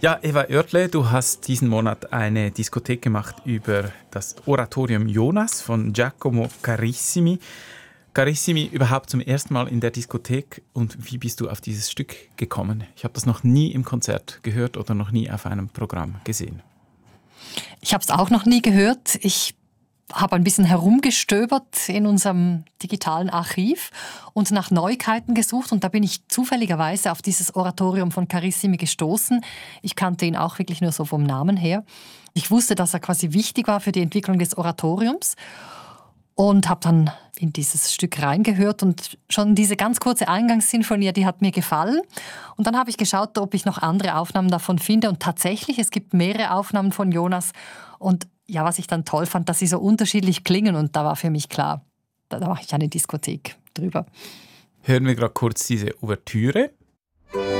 Ja, Eva Oertle, du hast diesen Monat eine Diskothek gemacht über das Oratorium Jonas von Giacomo Carissimi. Carissimi überhaupt zum ersten Mal in der Diskothek. Und wie bist du auf dieses Stück gekommen? Ich habe das noch nie im Konzert gehört oder noch nie auf einem Programm gesehen. Ich habe es auch noch nie gehört. Ich habe ein bisschen herumgestöbert in unserem digitalen Archiv und nach Neuigkeiten gesucht. Und da bin ich zufälligerweise auf dieses Oratorium von Carissimi gestoßen. Ich kannte ihn auch wirklich nur so vom Namen her. Ich wusste, dass er quasi wichtig war für die Entwicklung des Oratoriums und habe dann in dieses Stück reingehört. Und schon diese ganz kurze Eingangssinfonie, die hat mir gefallen. Und dann habe ich geschaut, ob ich noch andere Aufnahmen davon finde. Und tatsächlich, es gibt mehrere Aufnahmen von Jonas. Und ja, was ich dann toll fand, dass sie so unterschiedlich klingen. Und da war für mich klar, da mache ich eine Diskothek drüber. Hören wir gerade kurz diese Ouvertüre.